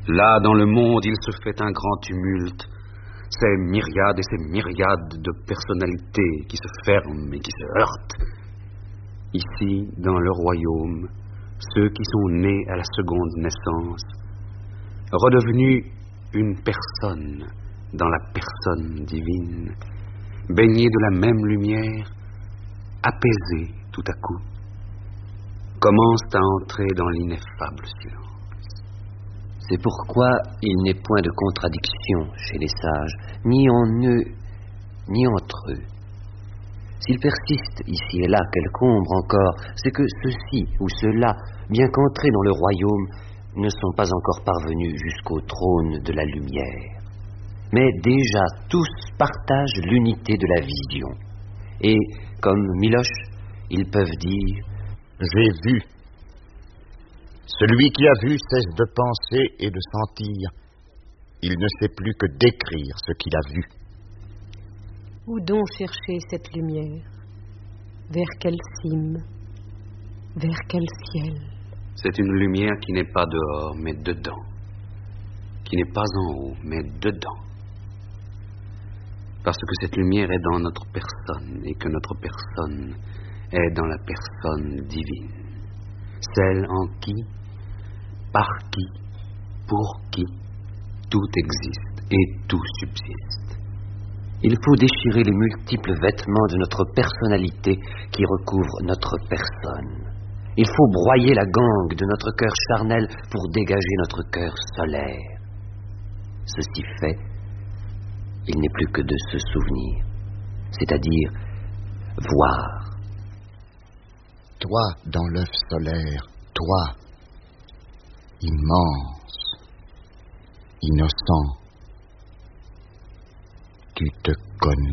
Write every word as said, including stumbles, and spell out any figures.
Là, dans le monde, il se fait un grand tumulte. Ces myriades et ces myriades de personnalités qui se ferment et qui se heurtent. Ici, dans le royaume, ceux qui sont nés à la seconde naissance, redevenus une personne dans la personne divine, baignés de la même lumière, apaisés tout à coup, commencent à entrer dans l'ineffable silence. C'est pourquoi il n'est point de contradiction chez les sages, ni en eux, ni entre eux. S'il persiste ici et là quelque ombre encore, c'est que ceux-ci ou ceux-là, bien qu'entrés dans le royaume, ne sont pas encore parvenus jusqu'au trône de la lumière. Mais déjà tous partagent l'unité de la vision. Et, comme Miloche, ils peuvent dire « J'ai vu ». Celui qui a vu cesse de penser et de sentir. Il ne sait plus que décrire ce qu'il a vu. Où donc chercher cette lumière? Vers quelle cime? Vers quel ciel? C'est une lumière qui n'est pas dehors, mais dedans. Qui n'est pas en haut, mais dedans. Parce que cette lumière est dans notre personne, et que notre personne est dans la personne divine. Celle en qui, par qui, pour qui, tout existe et tout subsiste. Il faut déchirer les multiples vêtements de notre personnalité qui recouvrent notre personne. Il faut broyer la gangue de notre cœur charnel pour dégager notre cœur solaire. Ceci fait, il n'est plus que de se souvenir, c'est-à-dire voir. Toi, dans l'œuf solaire, toi, immense, innocent, tu te connais.